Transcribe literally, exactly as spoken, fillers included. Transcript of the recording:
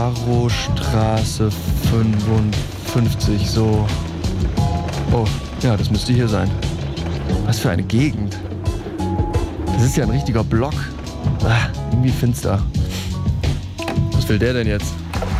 Barrowstraße fünfundfünfzig, so. Oh, ja, das müsste hier sein. Was für eine Gegend. Das ist ja ein richtiger Block. Ah, irgendwie finster. Was will der denn jetzt?